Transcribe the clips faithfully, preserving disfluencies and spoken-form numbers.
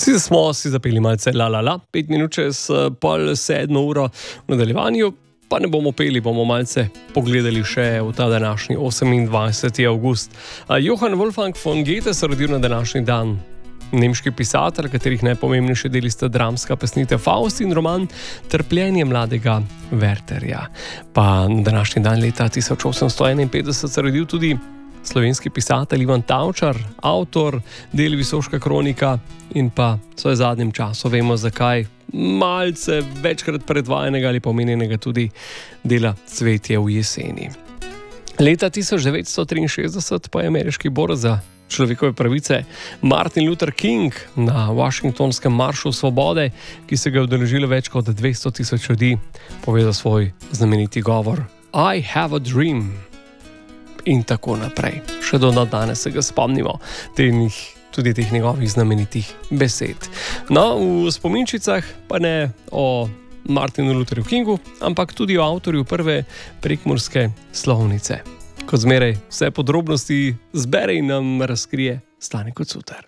Sicer smo si zapeli malce la la la, pet minut čez pol sedmo uro v nadaljevanju, pa ne bomo peli, bomo malce pogledali še v ta današnji osemindvajseti avgust. Johann Wolfgang von Goethe se rodil na današnji dan. Nemški pisatelj, katerih najpomembnejši deli sta dramska pesnitev Faust in roman Trpljenje mladega Wertherja. Pa na današnji dan leta tisoč osemsto enainpetdeset se rodil tudi slovenski pisatelj Ivan Tavčar, avtor del Visoška kronika in pa v zadnjem času vemo zakaj malce večkrat predvajanega ali pomenjenega tudi dela Cvetje v jeseni. Leta tisoč devetsto triinšestdeset pa je ameriški borec za človekove pravice Martin Luther King na Washingtonskem maršu svobode, ki se ga je udeležilo več kot dvesto tisoč ljudi, povedal svoj znameniti govor I have a dream. In tako naprej. Še do danes se ga spomnimo, tenih, tudi teh njegovih znamenitih besed. No, v spominčicah pa ne o Martinu Lutherju Kingu, ampak tudi o avtorju prve prekmurske slovnice. Kot zmeraj, vse podrobnosti zbere in nam razkrije Stane Kocutar.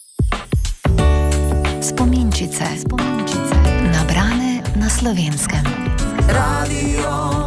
Spominčice, spominčice, nabrane na Slovenskem. Radio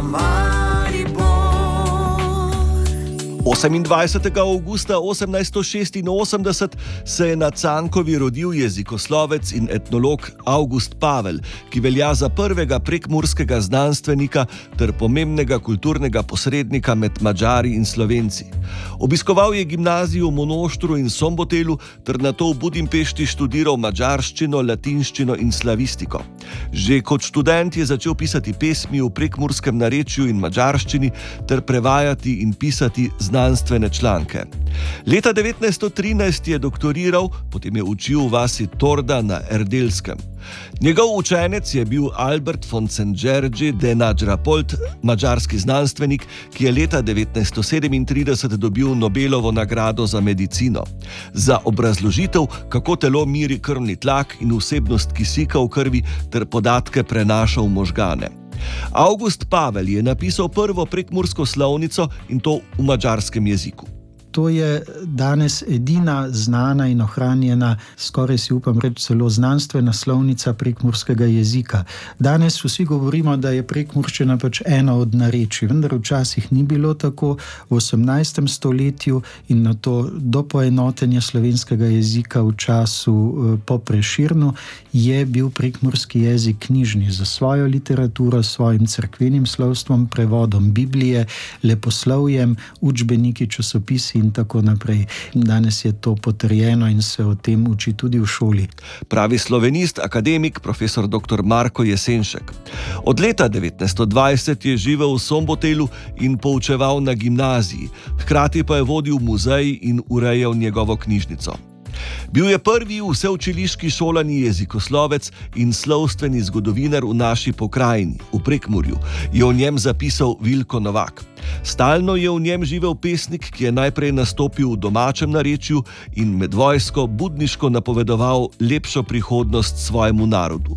osemindvajsetega avgusta osemnajststo šestinosemdeset se je na Cankovi rodil jezikoslovec in etnolog August Pavel, ki velja za prvega prekmurskega znanstvenika ter pomembnega kulturnega posrednika med Madžari in Slovenci. Obiskoval je gimnazijo v Monoštru in Sombotelu ter nato v Budimpešti študiral madžarščino, latinščino in slavistiko. Že kot študent je začel pisati pesmi v prekmurskem narečju in madžarščini ter prevajati in pisati znanstvene članke. Leta devetnajststo trinajst je doktoriral, potem je učil v vasi Torda na Erdelskem. Njegov učenec je bil Albert von Szent-Györgyi de Nagyra-Polt, madžarski znanstvenik, ki je leta devetnajststo sedemintrideset dobil Nobelovo nagrado za medicino. Za obrazložitev, kako telo miri krvni tlak in vsebnost kisika v krvi ter podatke prenaša v možgane. August Pavel je napisal prvo prekmursko slovnico in to v madžarskem jeziku. To je danes edina znana in ohranjena, skoraj si upam reči celo znanstvena slovnica prekmurskega jezika. Danes vsi govorimo, da je prekmurščina pač eno od narečij, vendar včasih ni bilo tako. V osemnajstem stoletju in na to do poenotenja slovenskega jezika v času po Prešernu je bil prekmurski jezik knjižni za svojo literaturo, svojim cerkvenim slovstvom, prevodom Biblije, leposlovjem, učbeniki, časopisi in tako naprej. Danes je to potrjeno in se o tem uči tudi v šoli. Pravi slovenist, akademik, profesor doktor Marko Jesenšek. Od leta devetnajststo dvajset je živel v Sombotelu in poučeval na gimnaziji, hkrati pa je vodil muzej in urejal njegovo knjižnico. Bil je prvi vseučiliški šolani jezikoslovec in slovstveni zgodovinar v naši pokrajini, v Prekmurju, je o njem zapisal Vilko Novak. Stalno je v njem živel pesnik, ki je najprej nastopil v domačem narečju in med vojsko budniško napovedoval lepšo prihodnost svojemu narodu.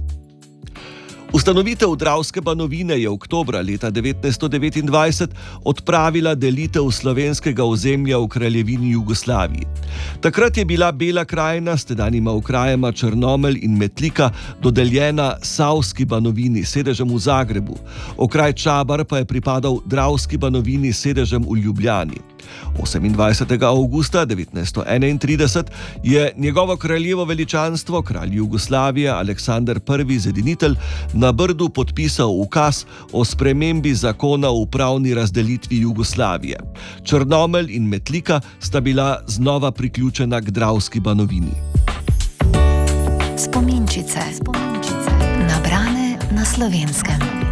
Ustanovitev Dravske banovine je oktobra leta devetnajststo devetindvajset odpravila delitev slovenskega ozemlja v kraljevini Jugoslaviji. Takrat je bila Bela krajina s tedanjima okrajema Črnomelj in Metlika dodeljena Savski banovini s sedežem v Zagrebu. Okraj Čabar pa je pripadal Dravski banovini s sedežem v Ljubljani. osemindvajsetega avgusta devetnajststo enaintrideset je njegovo kraljevo veličanstvo, kralj Jugoslavije Aleksander Prvi Zedinitelj, na Brdu podpisal ukaz o spremembi zakona o upravni razdelitvi Jugoslavije. Črnomelj in Metlika sta bila znova priključena k Dravski banovini. Spominčice, spominčice, nabrane na Slovenskem.